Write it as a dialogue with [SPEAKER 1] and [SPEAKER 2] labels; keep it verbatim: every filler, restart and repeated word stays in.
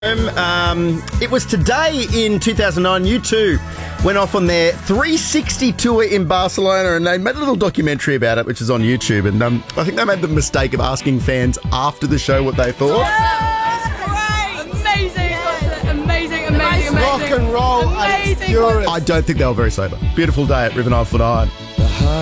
[SPEAKER 1] Um, it was today in two thousand nine, U two went off on their three sixty tour in Barcelona, and they made a little documentary about it, which is on YouTube. And um, I think they made the mistake of asking fans after the show what they thought.
[SPEAKER 2] Yeah, great, amazing, amazing, amazing, amazing,
[SPEAKER 3] rock and roll,
[SPEAKER 2] amazing.
[SPEAKER 3] and purist.
[SPEAKER 1] I don't think they were very sober. Beautiful day at River Nine Foot Iron.